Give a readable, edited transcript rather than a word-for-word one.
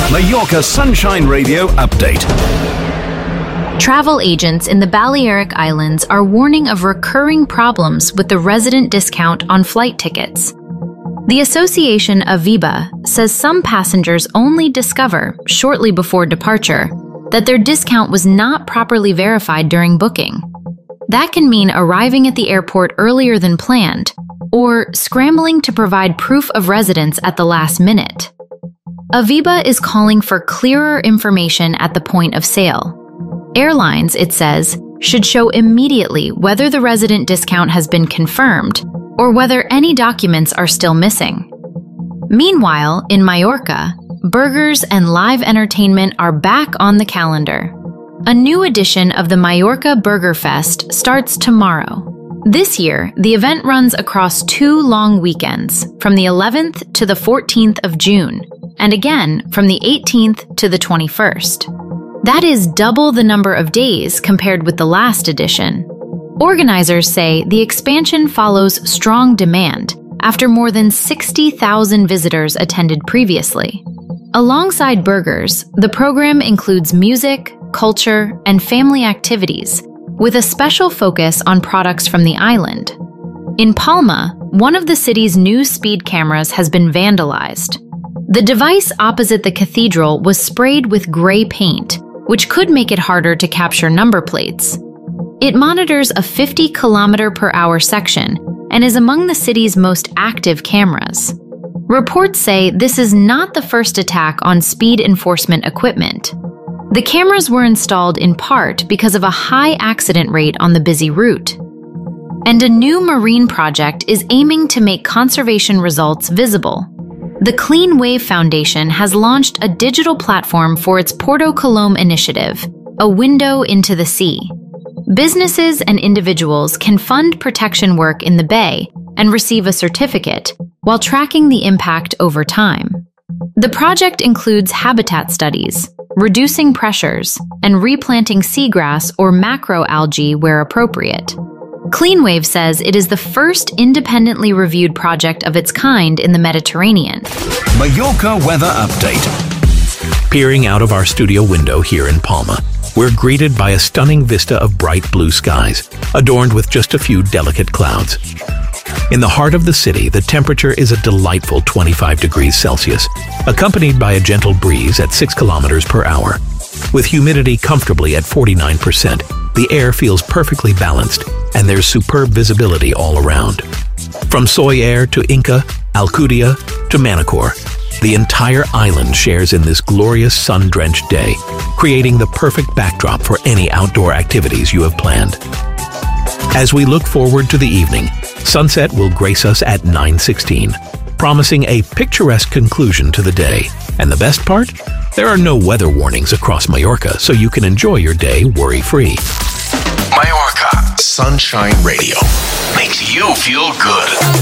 Mallorca Sunshine Radio Update. Travel agents in the Balearic Islands are warning of recurring problems with the resident discount on flight tickets. The association Aviva says some passengers only discover, shortly before departure, that their discount was not properly verified during booking. That can mean arriving at the airport earlier than planned, or scrambling to provide proof of residence at the last minute. Aviva is calling for clearer information at the point of sale. Airlines, it says, should show immediately whether the resident discount has been confirmed or whether any documents are still missing. Meanwhile, in Mallorca, burgers and live entertainment are back on the calendar. A new edition of the Mallorca Burger Fest starts tomorrow. This year, the event runs across 2 long weekends, from the 11th to the 14th of June, and again from the 18th to the 21st. That is double the number of days compared with the last edition. Organizers say the expansion follows strong demand after more than 60,000 visitors attended previously. Alongside burgers, the program includes music, culture, and family activities, with a special focus on products from the island. In Palma, one of the city's new speed cameras has been vandalized. The device opposite the cathedral was sprayed with gray paint, which could make it harder to capture number plates. It monitors a 50-kilometer-per-hour section and is among the city's most active cameras. Reports say this is not the first attack on speed enforcement equipment. The cameras were installed in part because of a high accident rate on the busy route. And a new marine project is aiming to make conservation results visible. The Clean Wave Foundation has launched a digital platform for its Porto Colom initiative, a window into the sea. Businesses and individuals can fund protection work in the bay and receive a certificate while tracking the impact over time. The project includes habitat studies, reducing pressures, and replanting seagrass or macroalgae where appropriate. CleanWave says it is the first independently reviewed project of its kind in the Mediterranean. Mallorca Weather Update. Peering out of our studio window here in Palma, we're greeted by a stunning vista of bright blue skies, adorned with just a few delicate clouds. In the heart of the city, the temperature is a delightful 25 degrees Celsius, accompanied by a gentle breeze at 6 kilometers per hour. With humidity comfortably at 49%, the air feels perfectly balanced, and there's superb visibility all around. From Soyer to Inca, Alcudia to Manacor, the entire island shares in this glorious sun-drenched day, creating the perfect backdrop for any outdoor activities you have planned. As we look forward to the evening, sunset will grace us at 9:16, promising a picturesque conclusion to the day. And the best part? There are no weather warnings across Mallorca, so you can enjoy your day worry-free. Mallorca Sunshine Radio makes you feel good.